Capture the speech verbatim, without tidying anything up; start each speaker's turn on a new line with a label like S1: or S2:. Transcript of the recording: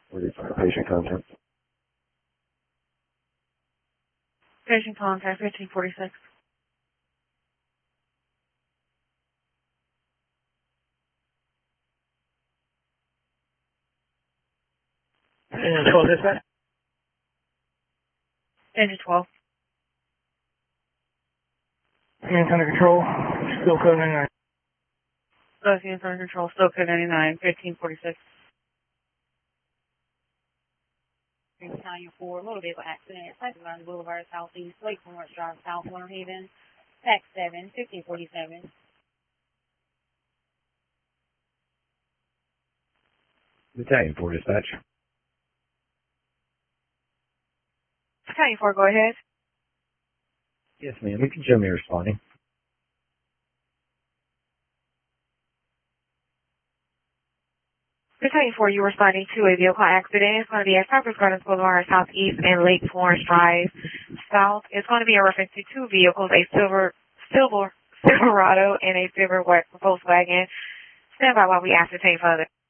S1: forty-five, patient contact.
S2: Patient contact, fifteen forty-six.
S1: And twelve dispatch?
S2: Engine twelve.
S1: Hands under control, still code ninety-nine.
S2: Associates under control, still code ninety-nine, fifteen forty-six.
S3: Battalion four, motor vehicle accident, Tyson Boulevard, Southeast, Lake Forest Drive, South Winter Haven, Pack seven, fifteen forty-seven.
S1: Battalion four dispatch.
S2: Battalion four, go ahead.
S1: Yes, ma'am. You can show me responding.
S2: Battalion four, you were responding to a vehicle accident. It's going to be at Cypress Gardens Boulevard, Southeast, and Lake Forest Drive, South. It's going to be a reference to two vehicles, a silver, silver Silverado and a silver Volkswagen. Stand by while we ascertain further.